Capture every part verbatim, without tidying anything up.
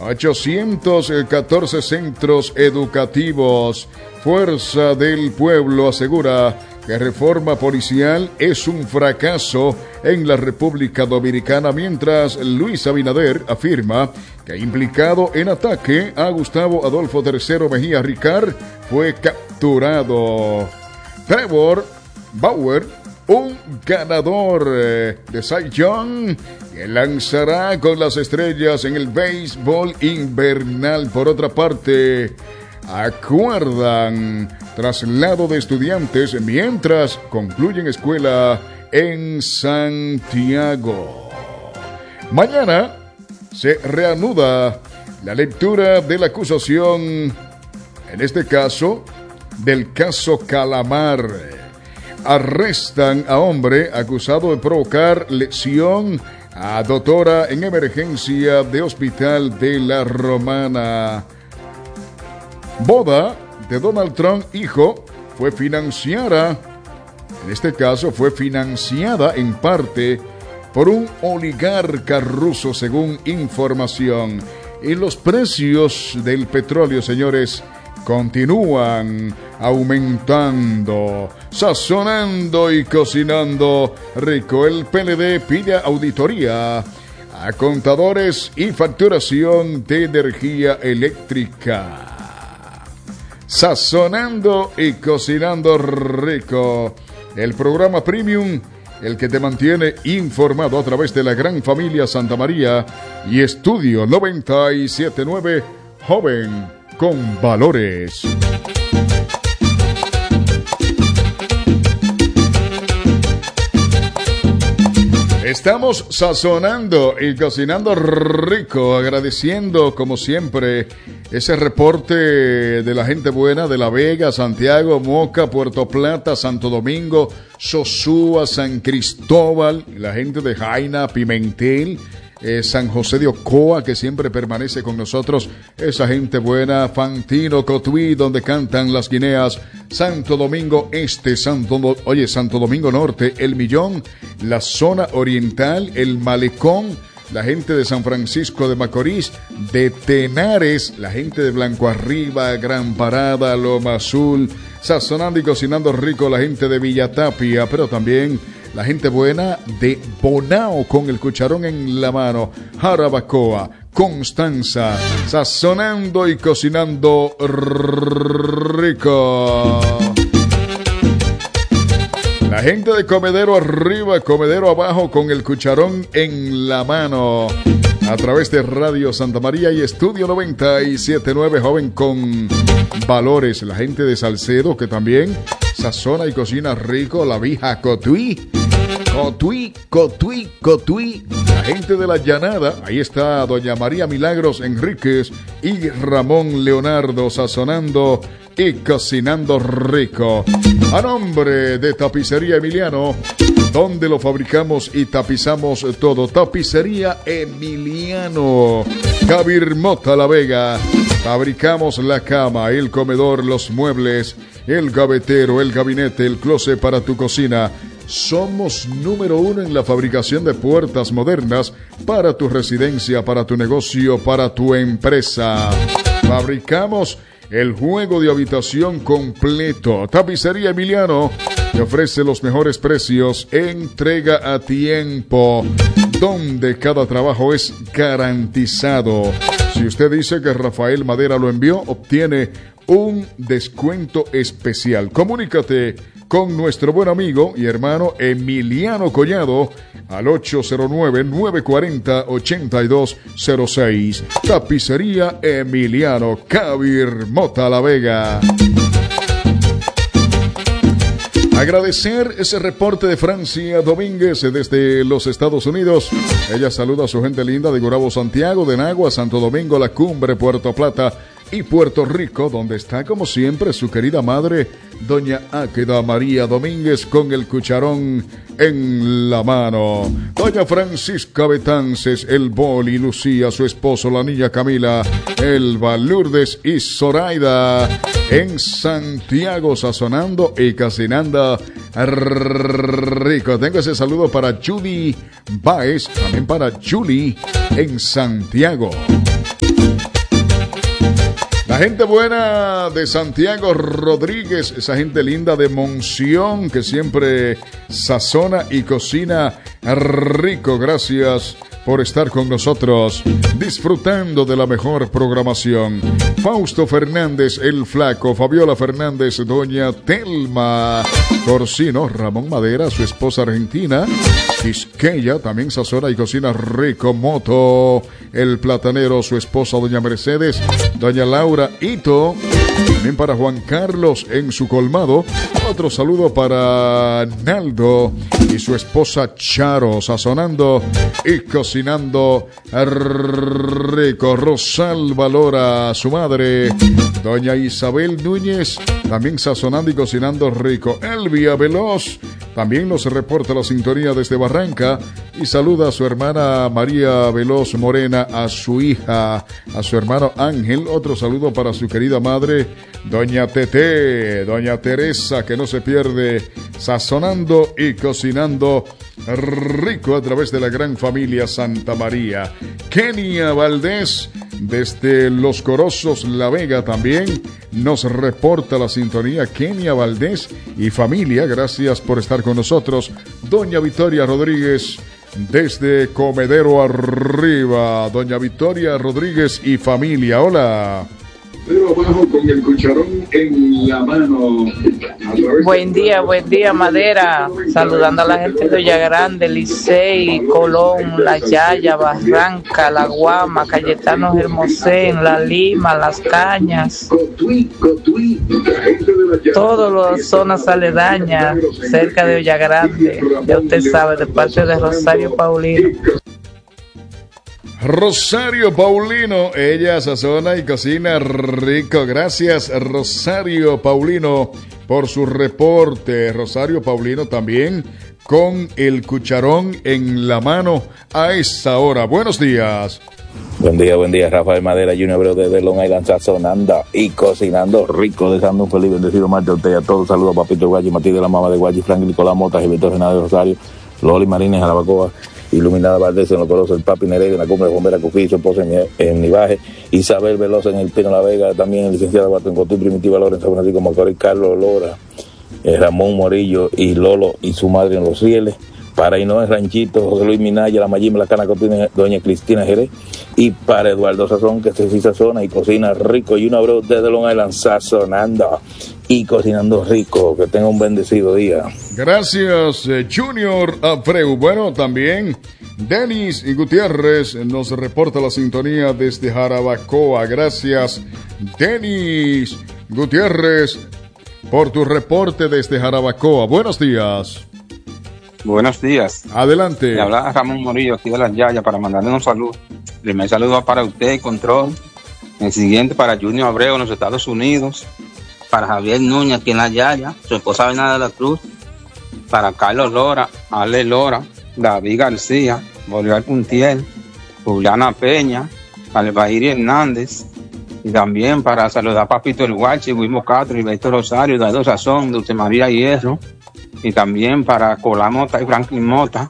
ochocientos catorce centros educativos. Fuerza del Pueblo asegura que reforma policial es un fracaso en la República Dominicana, mientras Luis Abinader afirma que implicado en ataque a Gustavo Adolfo tercero Mejía Ricard fue capturado. Trevor Bauer, un ganador de Cy Young, que lanzará con las estrellas en el béisbol invernal. Por otra parte, acuerdan traslado de estudiantes mientras concluyen escuela en Santiago. Mañana se reanuda la lectura de la acusación, en este caso, del caso Calamar. Arrestan a hombre acusado de provocar lesión a doctora en emergencia de Hospital de la Romana. Boda de Donald Trump, hijo, fue financiada, en este caso fue financiada en parte por un oligarca ruso, según información. Y los precios del petróleo, señores, continúan aumentando. Sazonando y cocinando rico. El P L D pide auditoría a contadores y facturación de energía eléctrica. Sazonando y cocinando rico. El programa Premium, el que te mantiene informado a través de la gran familia Santa María y Estudio noventa y siete punto nueve, joven con valores. Estamos sazonando y cocinando rico, agradeciendo como siempre ese reporte de la gente buena de La Vega, Santiago, Moca, Puerto Plata, Santo Domingo, Sosúa, San Cristóbal, la gente de Jaina, Pimentel, eh, San José de Ocoa, que siempre permanece con nosotros, esa gente buena, Fantino, Cotuí, donde cantan las guineas, Santo Domingo Este, Santo, oye, Santo Domingo Norte, El Millón, la zona oriental, El Malecón, la gente de San Francisco de Macorís, de Tenares, la gente de Blanco Arriba, Gran Parada, Loma Azul, sazonando y cocinando rico, la gente de Villatapia, pero también la gente buena de Bonao, con el cucharón en la mano, Jarabacoa, Constanza, sazonando y cocinando rico. La gente de Comedero Arriba, Comedero Abajo, con el cucharón en la mano, a través de Radio Santa María y Estudio noventa y siete punto nueve, joven con valores. La gente de Salcedo, que también sazona y cocina rico, la vieja Cotuí, Cotuí, Cotuí, Cotuí. La gente de La Llanada, ahí está doña María Milagros Enríquez y Ramón Leonardo, sazonando y cocinando rico. A nombre de Tapicería Emiliano, donde lo fabricamos y tapizamos todo. Tapicería Emiliano, Cabirmota La Vega. Fabricamos la cama, el comedor, los muebles, el gavetero, el gabinete, el closet para tu cocina. Somos número uno en la fabricación de puertas modernas para tu residencia, para tu negocio, para tu empresa. Fabricamos el juego de habitación completo. Tapicería Emiliano te ofrece los mejores precios, entrega a tiempo, donde cada trabajo es garantizado. Si usted dice que Rafael Madera lo envió, obtiene un descuento especial. Comunícate con nuestro buen amigo y hermano Emiliano Collado al ocho cero nueve, nueve cuatro cero, ocho dos cero seis. Tapicería Emiliano, Cabirmota La Vega. Agradecer ese reporte de Francia Domínguez desde los Estados Unidos. Ella saluda a su gente linda de Gurabo, Santiago, de Nagua, Santo Domingo, La Cumbre, Puerto Plata y Puerto Rico, donde está como siempre su querida madre, doña Áqueda María Domínguez, con el cucharón en la mano. Doña Francisca Betances, el Boli, Lucía, su esposo, la niña Camila, Elba, Lourdes y Zoraida, en Santiago, sazonando y cocinando rico. Tengo ese saludo para Judy Baez, también para Julie en Santiago. La gente buena de Santiago Rodríguez, esa gente linda de Monción que siempre sazona y cocina rico. Gracias por estar con nosotros, disfrutando de la mejor programación. Fausto Fernández, el Flaco, Fabiola Fernández, doña Telma Corsino, Ramón Madera, su esposa argentina, Quisqueya, también sazona y cocina rico. Moto, el platanero, su esposa doña Mercedes, doña Laura Ito, también para Juan Carlos en su colmado. Otro saludo para Naldo y su esposa Charo, sazonando y cocinando rico. Rosal Valora, su madre, doña Isabel Núñez, también sazonando y cocinando rico. Elvia Veloz también nos reporta la sintonía desde Barranca y saluda a su hermana María Veloz Morena, a su hija, a su hermano Ángel. Otro saludo para su querida madre, doña Tete, doña Teresa, que no se pierde sazonando y cocinando rico a través de la gran familia Santa María. Kenia Valdés, desde Los Corozos, La Vega, también nos reporta la sintonía. Kenia Valdés y familia, gracias por estar con nosotros. Doña Victoria Rodríguez, desde Comedero Arriba. Doña Victoria Rodríguez y familia, hola. Pero abajo con el cucharón en la mano. Buen día, buen día, Madera. Saludando a la gente de Olla Grande, Licey, Colón, La Yaya, Barranca, La Guama, Cayetano Hermosén, La Lima, Las Cañas. Todas las zonas aledañas cerca de Olla Grande. Ya usted sabe, de parte de Rosario Paulino. Rosario Paulino, ella sazona y cocina rico. Gracias, Rosario Paulino, por su reporte. Rosario Paulino también con el cucharón en la mano a esta hora. Buenos días. Buen día, buen día, Rafael Madera, Junior Abreu desde Long Island, sazonando y cocinando rico, deseando un feliz bendecido martes a usted y a todos. Saludos a Papito Guachi, Matilde, la mamá de Guachi, Frank Nicolás Mota, Gilberto Renado de Rosario, Loli Marínez, Jarabacoa, Iluminada Valdés en Los Corozos, el Papi Nereida en la Cumbre de Bombera Cufí, su esposa en, en Nivaje, Isabel Velosa en el Pino La Vega, también el licenciado Bato en Cotú, Primitiva Lora en San Francisco Macorís, Carlos Lora, eh, Ramón Morillo y Lolo y su madre en Los Rieles, para Hinoé Ranchito, José Luis Minaya, La Mayimba, La Cana Cotina, doña Cristina Jerez, y para Eduardo Sazón, que se sí sazona y cocina rico, y un Abreu desde Long Island, sazonando y cocinando rico. Que tenga un bendecido día. Gracias, eh, Junior Abreu. Bueno, también Denis y Gutiérrez nos reporta la sintonía desde Jarabacoa. Gracias, Denis Gutiérrez, por tu reporte desde Jarabacoa. Buenos días. Buenos días. Adelante. Le habla Ramón Morillo aquí de Las Yayas para mandarle un saludo. El primer saludo va para usted, Control. El siguiente para Junior Abreu en los Estados Unidos. Para Javier Núñez aquí en Las Yayas. Su esposa Bernarda de la Cruz. Para Carlos Lora, Ale Lora, David García, Bolívar Puntiel, Juliana Peña, Albairi Hernández. Y también para saludar a Papito El Guachi, Wilmo Castro, Hilberto Rosario, Eduardo Sazón, Dulce María Hierro. Y también para Colán Mota y Franklin Mota,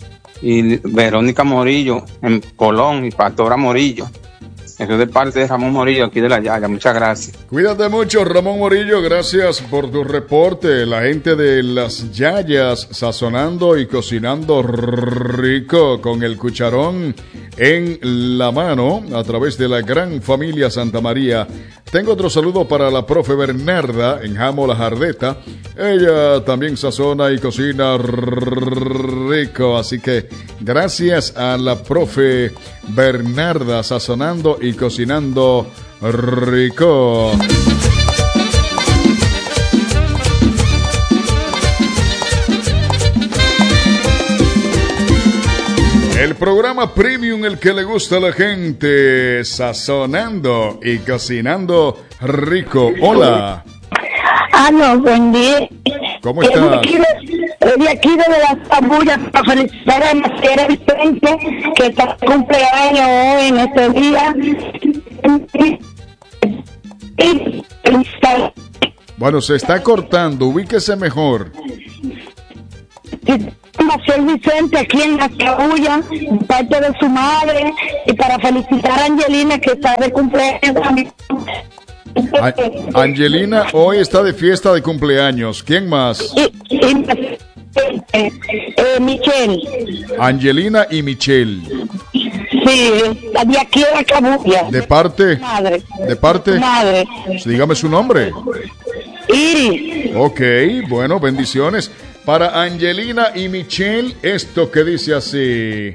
y Verónica Morillo en Colón y Pastora Morillo. Eso es de parte de Ramón Morillo aquí de La Yaya. Muchas gracias. Cuídate mucho, Ramón Morillo. Gracias por tu reporte. La gente de Las Yayas sazonando y cocinando rico con el cucharón en la mano a través de la gran familia Santa María. Tengo otro saludo para la profe Bernarda en Jamo La Jardeta. Ella también sazona y cocina rico. Así que gracias a la profe Bernarda sazonando y cocinando rico. El programa premium, el que le gusta a la gente, sazonando y cocinando rico. Hola. Ah, no, buen día. ¿Cómo estás? De aquí de las Tambullas para felicitar a Maciera Vicente, que está de cumpleaños hoy en este día. Bueno, se está cortando, ubíquese mejor. Maciel Vicente aquí en la Cabulla, parte de su madre, y para felicitar a Angelina que está de cumpleaños también. A- Angelina hoy está de fiesta de cumpleaños. ¿Quién más? Y, y, eh, eh, Michelle. Angelina y Michelle. Sí, de aquí de la Cabuya. ¿De parte? Madre. ¿De parte? Madre. Dígame su nombre. Iris. Ok, bueno, bendiciones. Para Angelina y Michelle, esto que dice así.